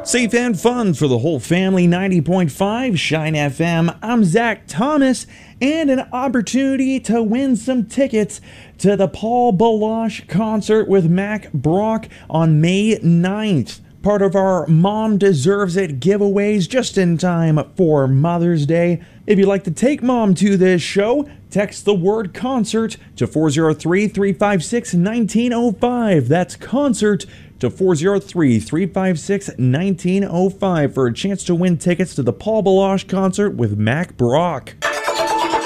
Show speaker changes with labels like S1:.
S1: Safe and fun for the whole family. 90.5 Shine FM. I'm Zach Thomas, and an opportunity to win some tickets to the Paul Baloche concert with Mack Brock on May 9th. Part of our Mom Deserves It giveaways just in time for Mother's Day. If you'd like to take Mom to this show, text the word concert to 403-356-1905. That's concert to 403-356-1905 for a chance to win tickets to the Paul Baloche concert with Mack Brock.